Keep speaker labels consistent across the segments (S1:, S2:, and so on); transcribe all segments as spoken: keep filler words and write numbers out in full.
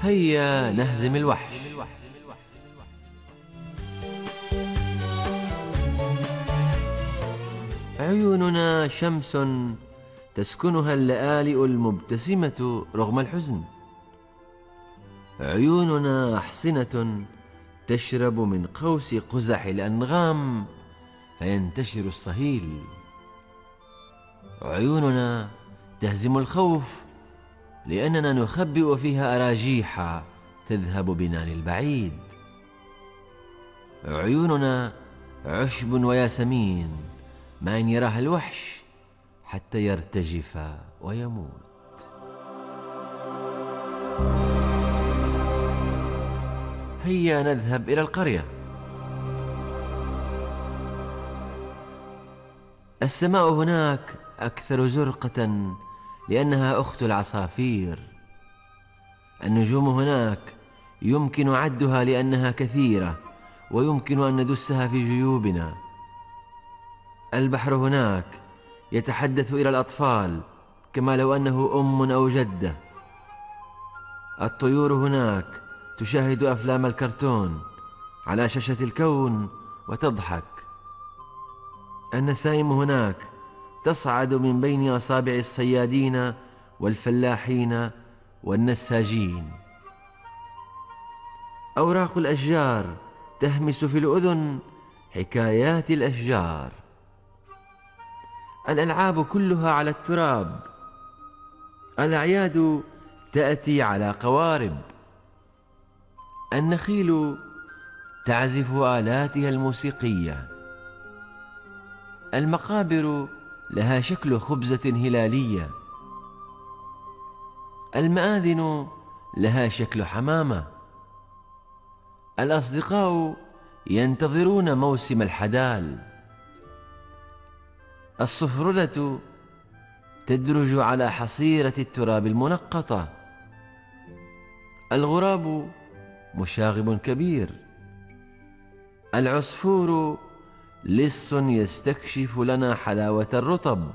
S1: هيا نهزم الوحش. عيوننا شمس تسكنها اللآلئ المبتسمة رغم الحزن. عيوننا أحصنة تشرب من قوس قزح الأنغام فينتشر الصهيل. عيوننا تهزم الخوف لأننا نخبئ فيها أراجيح تذهب بنا للبعيد. عيوننا عشب وياسمين، ما إن يراها الوحش حتى يرتجف ويموت. هيا نذهب إلى القرية. السماء هناك أكثر زرقة لأنها أخت العصافير. النجوم هناك يمكن عدها لأنها كثيرة ويمكن أن ندسها في جيوبنا. البحر هناك يتحدث إلى الأطفال كما لو أنه أم أو جدة. الطيور هناك تشاهد أفلام الكرتون على شاشة الكون وتضحك. النسائم هناك تصعد من بين أصابع الصيادين والفلاحين والنساجين. أوراق الأشجار تهمس في الأذن حكايات الأشجار. الألعاب كلها على التراب. الأعياد تأتي على قوارب. النخيل تعزف آلاتها الموسيقية. المقابر لها شكل خبزة هلالية. المآذن لها شكل حمامة. الأصدقاء ينتظرون موسم الحدال. الصفردة تدرج على حصيرة التراب المنقطة. الغراب مشاغب كبير. العصفور لص يستكشف لنا حلاوة الرطب.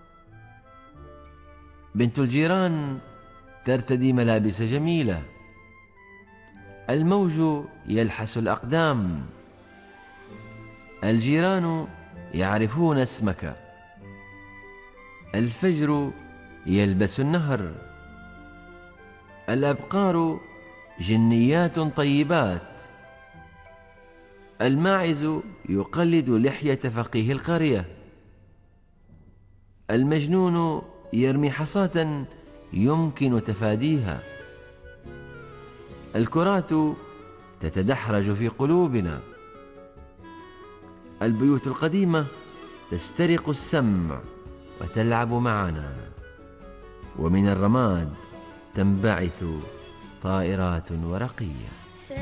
S1: بنت الجيران ترتدي ملابس جميلة. الموج يلحس الأقدام. الجيران يعرفون اسمك. الفجر يلبس النهر. الأبقار جنيات طيبات. الماعز يقلد لحية فقيه القرية. المجنون يرمي حصاة يمكن تفاديها. الكرات تتدحرج في قلوبنا. البيوت القديمة تسترق السمع وتلعب معنا. ومن الرماد تنبعث طائرات ورقية.